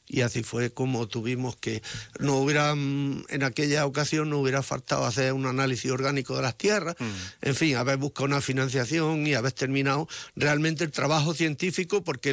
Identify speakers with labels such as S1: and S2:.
S1: y así fue como tuvimos que, en aquella ocasión no hubiera faltado hacer un análisis orgánico de las tierras, en fin, haber buscado una financiación y haber terminado realmente el trabajo científico, porque